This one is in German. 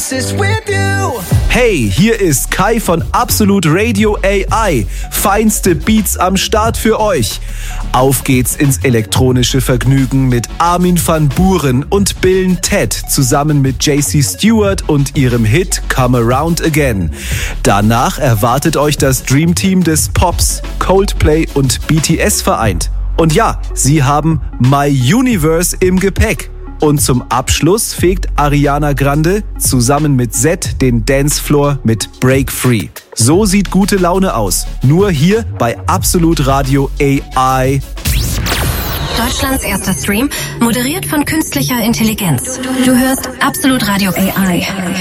promises with you. Hey, hier ist Kai von Absolut Radio AI. Feinste Beats am Start für euch. Auf geht's ins elektronische Vergnügen mit Armin van Buuren und Bill Ted zusammen mit JC Stewart und ihrem Hit Come Around Again. Danach erwartet euch das Dreamteam des Pops, Coldplay und BTS vereint. Und ja, sie haben My Universe im Gepäck. Und zum Abschluss fegt Ariana Grande zusammen mit Zedd den Dancefloor mit Break Free. So sieht gute Laune aus. Nur hier bei Absolut Radio AI. Deutschlands erster Stream, moderiert von künstlicher Intelligenz. Du hörst Absolut Radio AI.